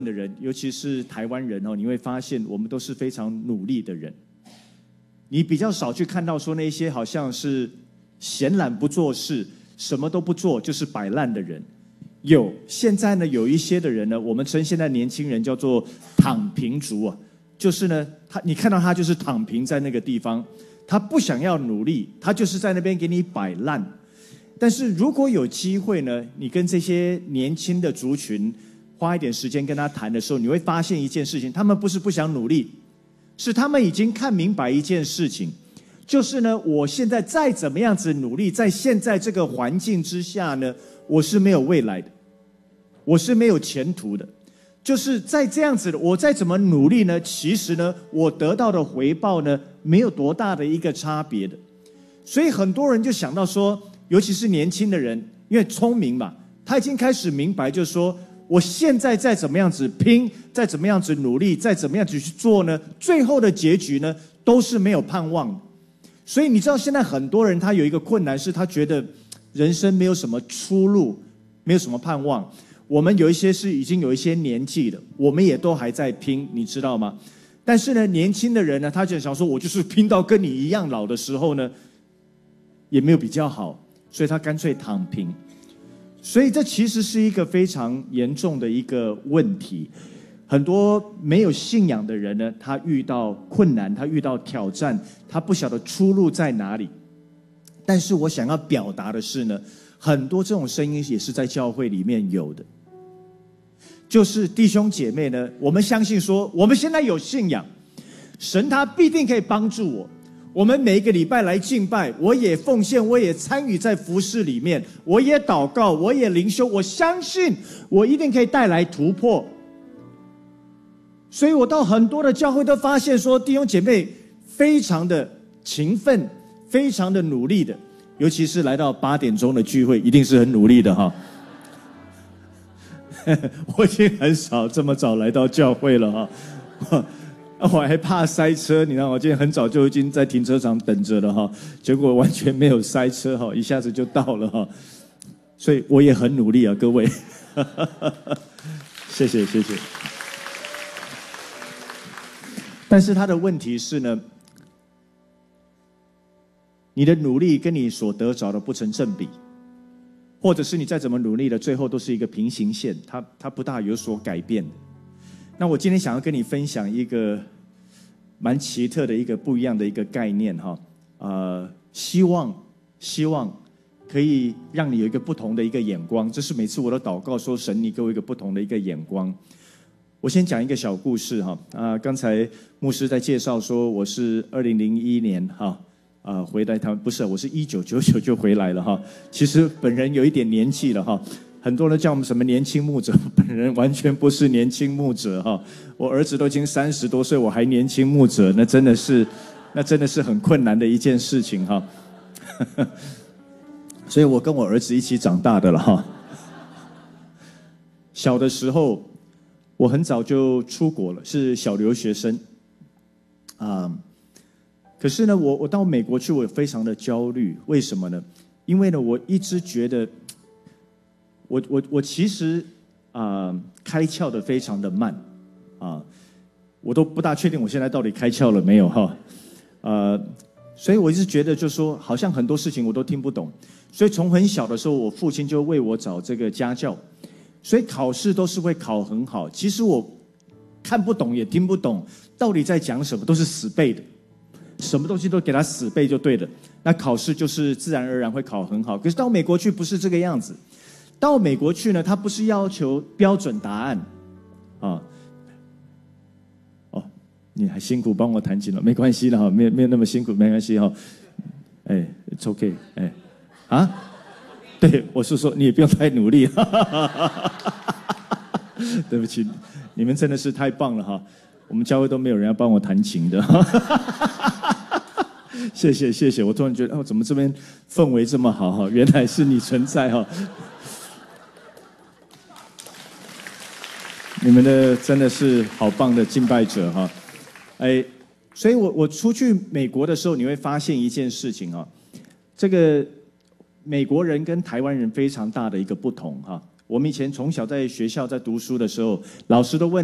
的人，尤其是台湾人哦，你会发现我们都是非常努力的人。你比较少去看到说那些好像是闲懒不做事，什么都不做就是摆烂的人。现在呢有一些的人呢，我们称现在年轻人叫做躺平族啊，就是呢你看到他就是躺平在那个地方，他不想要努力，他就是在那边给你摆烂。但是如果有机会呢，你跟这些年轻的族群花一点时间跟他谈的时候，你会发现一件事情，他们不是不想努力，是他们已经看明白一件事情，就是呢，我现在再怎么样子努力，在现在这个环境之下呢，我是没有未来的，我是没有前途的。就是在这样子的，我再怎么努力呢，其实呢，我得到的回报呢，没有多大的一个差别的。所以很多人就想到说，尤其是年轻的人，因为聪明嘛，他已经开始明白，就是说，我现在再怎么样子拼，再怎么样子努力，再怎么样子去做呢，最后的结局呢，都是没有盼望的。所以你知道，现在很多人他有一个困难，是他觉得人生没有什么出路，没有什么盼望。我们有一些是已经有一些年纪的，我们也都还在拼，你知道吗？但是呢，年轻的人呢，他就想说，我就是拼到跟你一样老的时候呢，也没有比较好，所以他干脆躺平。所以这其实是一个非常严重的一个问题。很多没有信仰的人呢，他遇到困难，他遇到挑战，他不晓得出路在哪里。但是我想要表达的是呢，很多这种声音也是在教会里面有的。就是弟兄姐妹呢，我们相信说，我们现在有信仰，神他必定可以帮助我。我们每一个礼拜来敬拜，我也奉献，我也参与在服事里面，我也祷告，我也灵修，我相信我一定可以带来突破。所以我到很多的教会都发现说，弟兄姐妹非常的勤奋，非常的努力的，尤其是来到8点钟的聚会，一定是很努力的哈。我已经很少这么早来到教会了哈。我还怕塞车，你知道吗？我今天很早就已经在停车场等着了哈，结果完全没有塞车哈，一下子就到了哈，所以我也很努力啊，各位，谢谢谢谢。但是他的问题是呢，你的努力跟你所得着的不成正比，或者是你再怎么努力的，最后都是一个平行线，它不大有所改变。那我今天想要跟你分享一个蛮奇特的一个不一样的一个概念哈，希望可以让你有一个不同的一个眼光，这是每次我的祷告说，神你给我一个不同的一个眼光。我先讲一个小故事哈，刚才牧师在介绍说我是2001年哈回来台湾，不是，我是1999就回来了哈。其实本人有一点年纪了哈。很多人叫我们什么年轻牧者，本人完全不是年轻牧者哈。我儿子都已经30多岁，我还年轻牧者，那真的是很困难的一件事情哈。所以我跟我儿子一起长大的了哈。小的时候，我很早就出国了，是小留学生可是呢，我到美国去，我非常的焦虑，为什么呢？因为呢，我一直觉得。我其实开窍的非常的慢我都不大确定我现在到底开窍了没有哈所以我一直觉得就是说好像很多事情我都听不懂，所以从很小的时候我父亲就为我找这个家教，所以考试都是会考很好，其实我看不懂也听不懂到底在讲什么，都是死背的，什么东西都给他死背就对了，那考试就是自然而然会考很好。可是到美国去不是这个样子，到美国去呢，他不是要求标准答案你还辛苦帮我弹琴了，没关系的哈，没有那么辛苦，没关系哈。it's okay， 对，我是说你也不用太努力，对不起，你们真的是太棒了哈，我们教会都没有人要帮我弹琴的，谢谢，我突然觉得怎么这边氛围这么好哈，原来是你存在哈。你们的真的是好棒的敬拜者哈，所以我出去美国的时候，你会发现一件事情这个美国人跟台湾人非常大的一个不同哈。 我们以前从小在学校在读书的时候，老师都问。